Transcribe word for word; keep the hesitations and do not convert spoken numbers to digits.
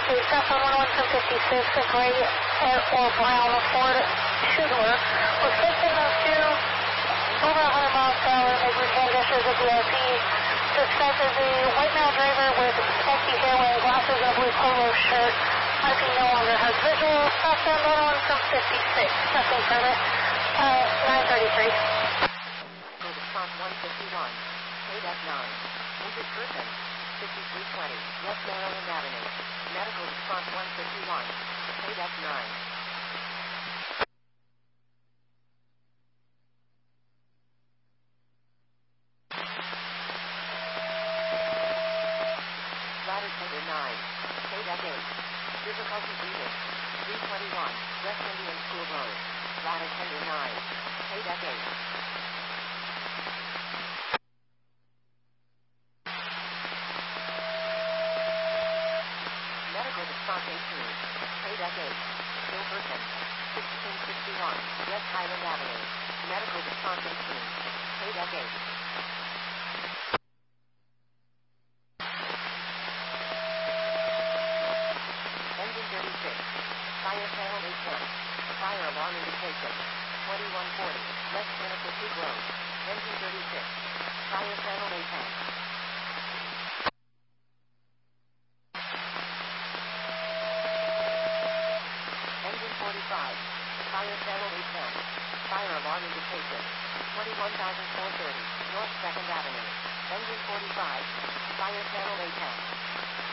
Okay, Southbound one oh one from fifty-six, a gray air or brown Ford Shutler was taken up to over one hundred miles per hour, making hand gestures at V I P. Suspect is a white male driver with sexy hair, wearing glasses and a blue polo shirt. I P no longer has visual. Southbound one oh one from fifty-six, nothing further. Uh, nine thirty-three. Go to spot one fifty-one, K nine. Injured person, fifty-three twenty, West Maryland Avenue. Medical response one fifty-one, K nine. Ladder tender nine, K eight. Difficulty breathing, three twenty-one, West Indian School Road. Ladder tender nine, K eight. Medical response eighteen, K eight. Still person, sixteen sixty-one, West Highland Avenue. Medical response eighteen, K eight. Engine thirty-six, fire panel eight ten, fire alarm indication, twenty-one forty, West Tennessee Road. Engine thirty-six, fire panel eight ten. Engine forty-five, fire panel eight ten, fire alarm indication, twenty-one thousand four hundred thirty, North second Avenue. Engine forty-five, fire panel eight ten.